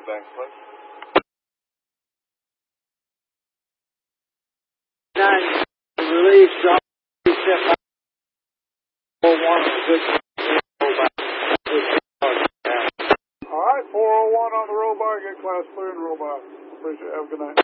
it back, please. 9 release, drop, set by 401, good. All right, 401 on the roll by. Get class clear and roll by. Appreciate it. Have a good night.